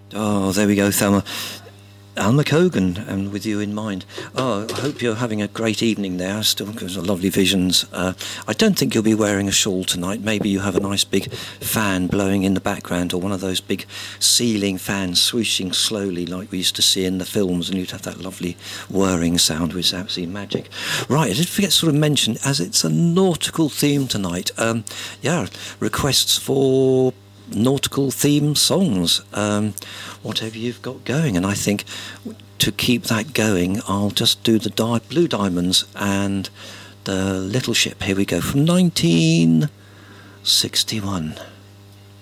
Oh, there we go, Thelma. Alma Cogan, and with you in mind. Oh, I hope you're having a great evening there. Still, because of lovely visions. I don't think you'll be wearing a shawl tonight. Maybe you have a nice big fan blowing in the background, or one of those big ceiling fans swooshing slowly like we used to see in the films, and you'd have that lovely whirring sound, which is absolutely magic. Right, I did forget to sort of mention, as it's a nautical theme tonight, requests for nautical theme songs, whatever you've got going. And I think to keep that going, I'll just do the Blue Diamonds and the Little Ship. Here we go, from 1961.